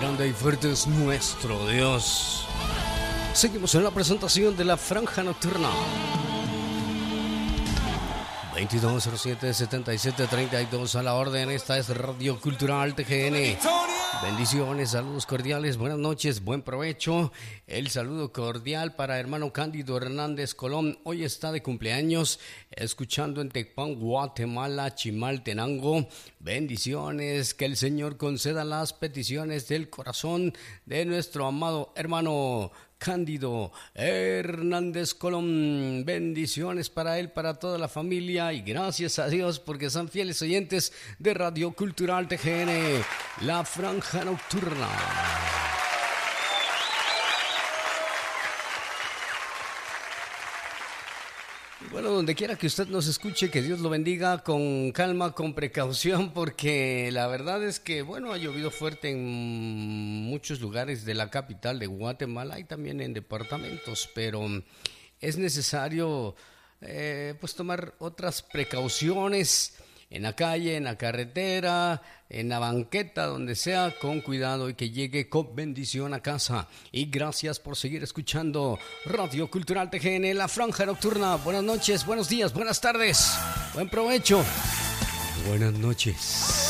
grande y fuerte es nuestro Dios. Seguimos en la presentación de la Franja Nocturna. 2207-7732 a la orden. Esta es Radio Cultural TGN. Bendiciones, saludos cordiales, buenas noches, buen provecho. El saludo cordial para hermano Cándido Hernández Colón. Hoy está de cumpleaños, escuchando en Tecpan, Guatemala, Chimaltenango. Bendiciones, que el Señor conceda las peticiones del corazón de nuestro amado hermano Cándido Hernández Colón. Bendiciones para él, para toda la familia, y gracias a Dios porque son fieles oyentes de Radio Cultural TGN, la Franja Nocturna. Bueno, donde quiera que usted nos escuche, que Dios lo bendiga, con calma, con precaución, porque la verdad es que, bueno, ha llovido fuerte en muchos lugares de la capital de Guatemala y también en departamentos, pero es necesario pues tomar otras precauciones en la calle, en la carretera, en la banqueta, donde sea, con cuidado y que llegue con bendición a casa. Y gracias por seguir escuchando Radio Cultural TGN, la Franja Nocturna. Buenas noches, buenos días, buenas tardes, buen provecho, buenas noches.